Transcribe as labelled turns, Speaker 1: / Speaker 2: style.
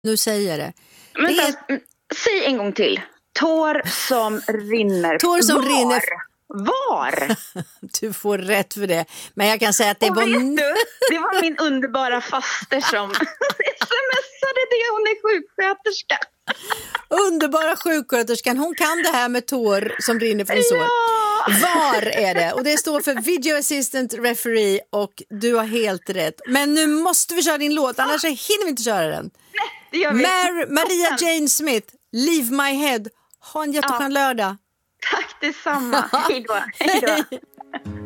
Speaker 1: Nu säger det.
Speaker 2: Men säg en gång till. Tår som rinner.
Speaker 1: Tår som rinner.
Speaker 2: Var?
Speaker 1: Du får rätt för det. Men jag kan säga att det
Speaker 2: och
Speaker 1: var...
Speaker 2: vet du, det var min underbara faster som smsade det. Hon är sjuksköterska.
Speaker 1: Underbara sjuksköterskan. Hon kan det här med tår som rinner från sår. Var är det? Och det står för Video Assistant Referee och du har helt rätt. Men nu måste vi köra din låt, annars hinner vi inte köra den.
Speaker 2: Nej, det gör vi.
Speaker 1: Maria Jane Smith, Leave My Head. Ha en jätteskön lördag.
Speaker 2: Tack detsamma. Hej då.